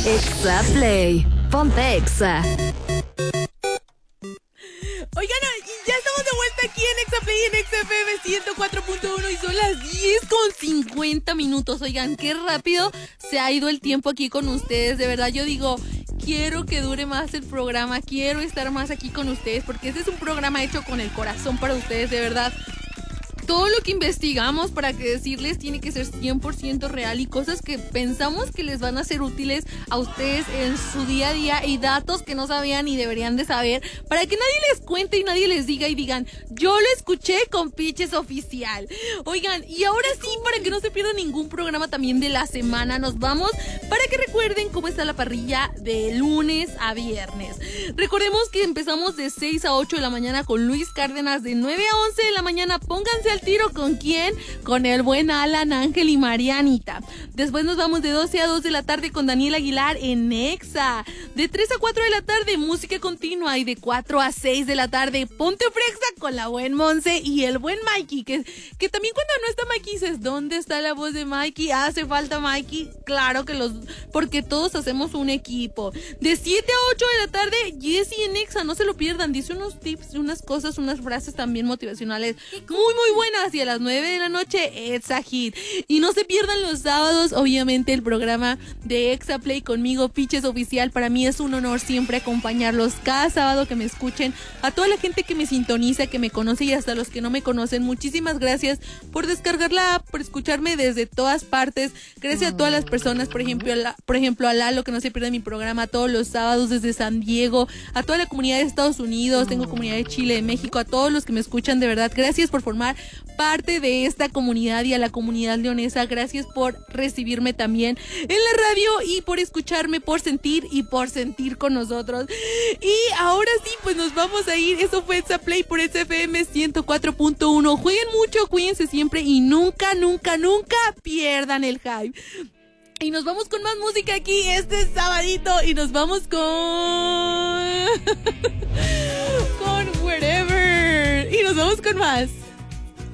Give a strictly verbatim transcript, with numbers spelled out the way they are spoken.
Exa Play. Ponte Exa. Oigan, ya estamos de vuelta aquí en Exa Play, en Exa F M ciento cuatro punto uno y son las diez con cincuenta minutos. Oigan, qué rápido se ha ido el tiempo aquí con ustedes. De verdad, yo digo, quiero que dure más el programa, quiero estar más aquí con ustedes, porque este es un programa hecho con el corazón para ustedes, de verdad. Todo lo que investigamos para que decirles tiene que ser cien por ciento real y cosas que pensamos que les van a ser útiles a ustedes en su día a día y datos que no sabían y deberían de saber para que nadie les cuente y nadie les diga y digan, yo lo escuché con Piches Oficial. Oigan, y ahora sí, para que no se pierda ningún programa también de la semana, nos vamos para que recuerden cómo está la parrilla de lunes a viernes. Recordemos que empezamos de seis a ocho de la mañana con Luis Cárdenas, de nueve a once de la mañana. Pónganse al tiro. ¿Con quién? Con el buen Alan, Ángel y Marianita. Después nos vamos de doce a dos de la tarde con Daniel Aguilar en Exa. De tres a cuatro de la tarde, música continua. Y de cuatro a seis de la tarde, ponte frexa con la buen Monse y el buen Mikey. Que, que también cuando no está Mikey dices, ¿dónde está la voz de Mikey? ¿Hace falta Mikey? Claro que los... porque todos hacemos un equipo. De siete a ocho de la tarde, Jessie en Exa. No se lo pierdan. Dice unos tips, unas cosas, unas frases también motivacionales muy, muy buenas. Y a las nueve de la noche, Exa Hit. Y no se pierdan los sábados, obviamente, el programa de Exa Play conmigo, Piches Oficial. Para mí es un honor siempre acompañarlos cada sábado que me escuchen. A toda la gente que me sintoniza, que me conoce y hasta los que no me conocen, muchísimas gracias por descargar la app, por escucharme desde todas partes. Gracias a todas las personas, por ejemplo, a la, por ejemplo, a Lalo, que no se pierde mi programa todos los sábados desde San Diego. A toda la comunidad de Estados Unidos, tengo comunidad de Chile, de México. A todos los que me escuchan, de verdad, gracias por formar parte de esta comunidad y a la comunidad leonesa, gracias por recibirme también en la radio y por escucharme, por sentir y por sentir con nosotros. Y ahora sí, pues nos vamos a ir. Eso fue Exa Play por Exa F M ciento cuatro punto uno. Jueguen mucho, cuídense siempre y nunca, nunca, nunca pierdan el hype. Y nos vamos con más música aquí este sabadito y nos vamos con... con Wherever. Y nos vamos con más.